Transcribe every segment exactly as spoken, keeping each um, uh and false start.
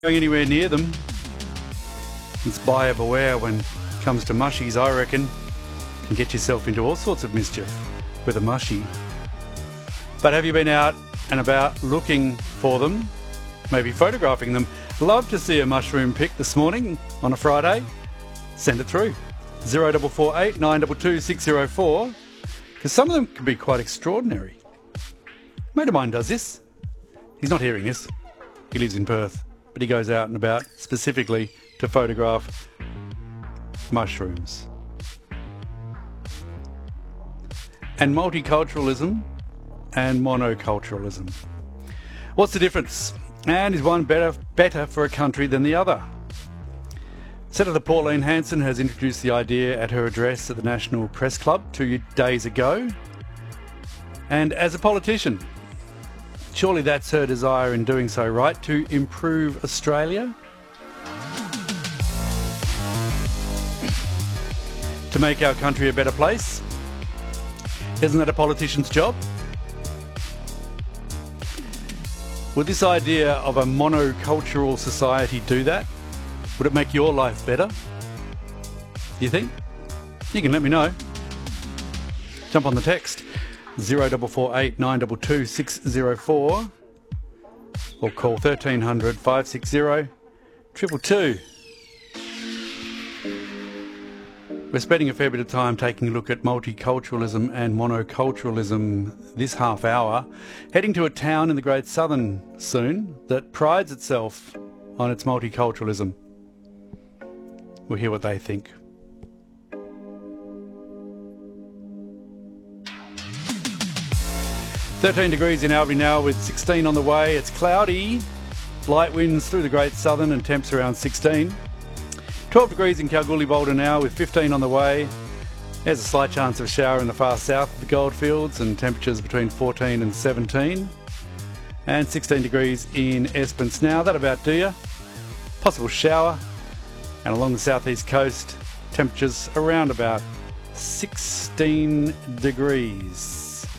Going anywhere near them. It's buyer beware when it comes to mushies, I reckon. You can get yourself into all sorts of mischief with a mushie. But have you been out and about looking for them? Maybe photographing them? Love to see a mushroom pic this morning on a Friday. Send it through. zero four four eight nine two two six zero four, because some of them can be quite extraordinary. A mate of mine does this. He's not hearing this. He lives in Perth, but he goes out and about specifically to photograph mushrooms. And multiculturalism and monoculturalism. What's the difference? And is one better better for a country than the other? Senator Pauline Hanson has introduced the idea at her address at the National Press Club two days ago. And as a politician, surely that's her desire in doing so, right? To improve Australia? To make our country a better place? Isn't that a politician's job? Would this idea of a monocultural society do that? Would it make your life better? Do you think? You can let me know. Jump on the text zero four four eight nine two two six zero four or call thirteen hundred five six zero two two two. We're spending a fair bit of time taking a look at multiculturalism and monoculturalism this half hour, heading to a town in the Great Southern soon that prides itself on its multiculturalism. We'll hear what they think. thirteen degrees in Albury now with sixteen on the way. It's cloudy, light winds through the Great Southern and temps around sixteen. twelve degrees in Kalgoorlie-Boulder now with fifteen on the way. There's a slight chance of a shower in the far south of the goldfields and temperatures between fourteen and seventeen. And sixteen degrees in Esperance now. That about do ya? Possible shower. And along the southeast coast, temperatures around about sixteen degrees.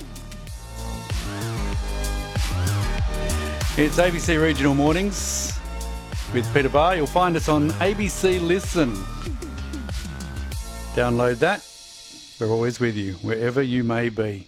It's A B C Regional Mornings with Peter Barr. You'll find us on A B C Listen. Download that. We're always with you, wherever you may be.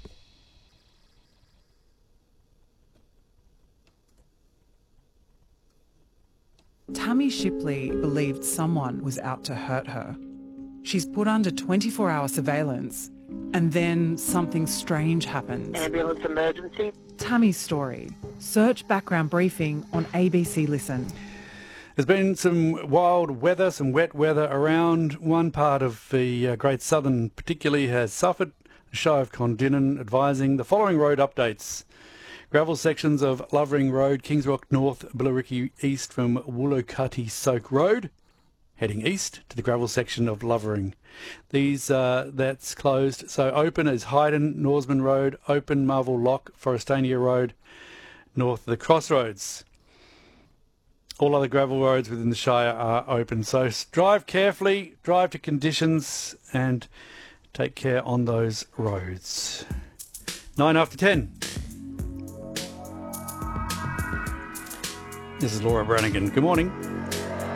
Tammy Shipley believed someone was out to hurt her. She's put under twenty-four hour surveillance, and then something strange happens. Ambulance emergency. Tammy's story. Search background briefing on A B C Listen. There's been some wild weather, some wet weather around. One part of the uh, Great Southern particularly has suffered. The Shire of Clondinan advising the following road updates. Gravel sections of Lovering Road, Kings Rock North, Billericay East from Woolocutty Soak Road, heading east to the gravel section of Lovering. These, uh, that's closed. So open is Hayden, Norseman Road, open Marvel Lock, Forestania Road, north of the Crossroads. All other gravel roads within the Shire are open. So drive carefully, drive to conditions, and take care on those roads. Nine after ten. This is Laura Brannigan. Good morning.